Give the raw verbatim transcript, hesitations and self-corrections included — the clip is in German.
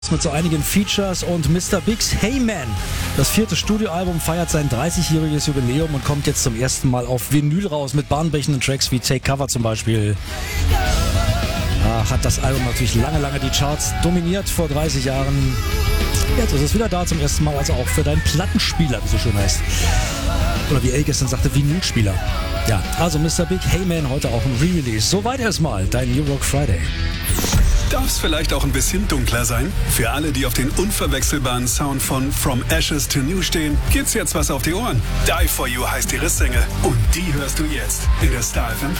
Mit so einigen Features und Mister Bigs Hey Man. Das vierte Studioalbum feiert sein dreißigjähriges Jubiläum und kommt jetzt zum ersten Mal auf Vinyl raus mit bahnbrechenden Tracks wie Take Cover zum Beispiel. Ach, hat das Album natürlich lange, lange die Charts dominiert vor dreißig Jahren. Jetzt ist es wieder da zum ersten Mal, also auch für deinen Plattenspieler, wie so schön heißt. Oder wie El gestern sagte, Vinylspieler. Ja, also Mister Big Hey Man heute auch ein Re-Release. Soweit erstmal dein New Rock Friday. Darf es vielleicht auch ein bisschen dunkler sein? Für alle, die auf den unverwechselbaren Sound von From Ashes to New stehen, gibt's jetzt was auf die Ohren. Die For You heißt ihre Single und die hörst du jetzt in der Star F M